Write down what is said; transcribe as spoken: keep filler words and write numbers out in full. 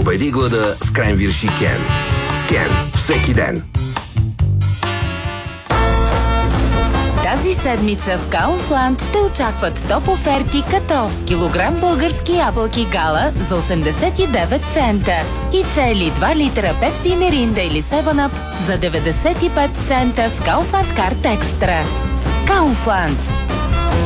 Победи глада с кренвирши Кен. С Кен всеки ден. Тази седмица в Kaufland те очакват топ оферти като килограм български ябълки Гала за осемдесет и девет цента и цели два литра Пепси, Миринда или седем ап за деветдесет и пет цента с Kaufland Card Extra. Kaufland.